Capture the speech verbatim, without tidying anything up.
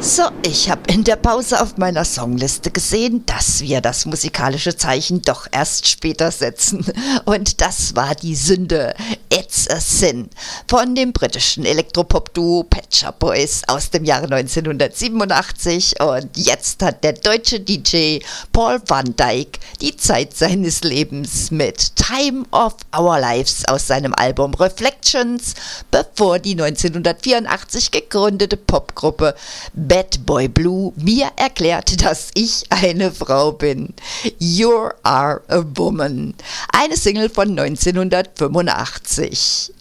So, ich habe in der Pause auf meiner Songliste gesehen, dass wir das musikalische Zeichen doch erst später setzen. Und das war die Sünde It's a Sin von dem britischen Elektropop-Duo Pet Shop Boys aus dem Jahre neunzehnhundertsiebenundachtzig. Und jetzt hat der deutsche D J Paul van Dyk die Zeit seines Lebens mit Time of Our Lives aus seinem Album Reflections, bevor die neunzehnhundertvierundachtzig gegründete Popgruppe Bad Boy Blue mir erklärt, dass ich eine Frau bin. You Are a Woman. Eine Single von neunzehnhundertfünfundachtzig.